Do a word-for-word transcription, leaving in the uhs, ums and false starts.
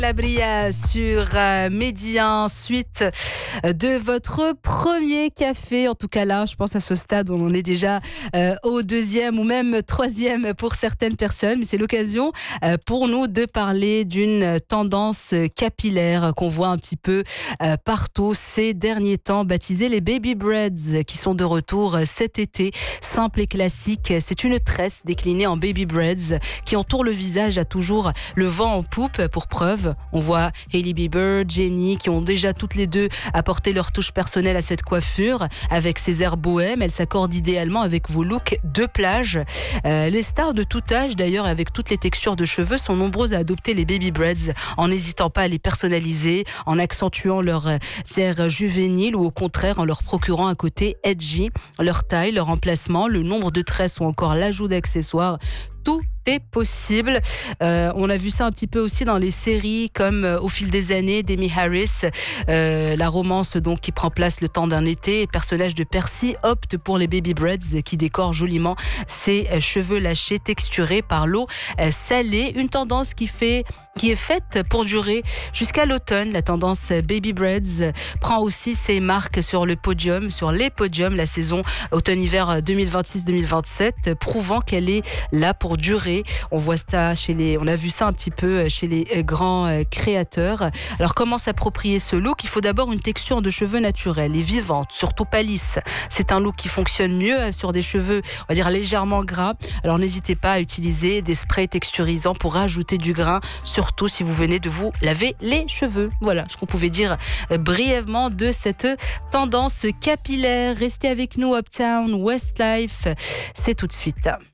La Bria sur euh, Médien, suite de votre premier café. En tout cas là, je pense à ce stade où on est déjà euh, au deuxième ou même troisième pour certaines personnes. Mais c'est l'occasion euh, pour nous de parler d'une tendance capillaire qu'on voit un petit peu euh, partout ces derniers temps, baptisée les baby braids, qui sont de retour cet été. Simple et classique, c'est une tresse déclinée en baby braids qui entoure le visage à toujours le vent en poupe. Pour preuve, on voit Hailey Bieber, Jennie qui ont déjà toutes les deux apporté leur touche personnelle à cette coiffure. Avec ses airs bohèmes, elle s'accorde idéalement avec vos looks de plage. Euh, les stars de tout âge d'ailleurs, avec toutes les textures de cheveux, sont nombreuses à adopter les baby braids en n'hésitant pas à les personnaliser, en accentuant leurs airs juvéniles ou au contraire en leur procurant un côté edgy. Leur taille, leur emplacement, le nombre de tresses ou encore l'ajout d'accessoires, tout est possible. Euh, on a vu ça un petit peu aussi dans les séries comme euh, au fil des années d'Amy Harris, euh, la romance donc qui prend place le temps d'un été. Le personnage de Percy opte pour les baby braids qui décorent joliment ses euh, cheveux lâchés texturés par l'eau euh, salée. Une tendance qui fait qui est faite pour durer jusqu'à l'automne. La tendance baby braids prend aussi ses marques sur le podium, sur les podiums la saison automne-hiver deux mille vingt-six deux mille vingt-sept, prouvant qu'elle est là pour durer. On voit ça chez les, on a vu ça un petit peu chez les grands créateurs. Alors comment s'approprier ce look ? Il faut d'abord une texture de cheveux naturelle et vivante, surtout pas lisse. C'est un look qui fonctionne mieux sur des cheveux, on va dire légèrement gras. Alors n'hésitez pas à utiliser des sprays texturisants pour rajouter du grain, surtout si vous venez de vous laver les cheveux. Voilà ce qu'on pouvait dire brièvement de cette tendance capillaire. Restez avec nous, Uptown Westlife, c'est tout de suite.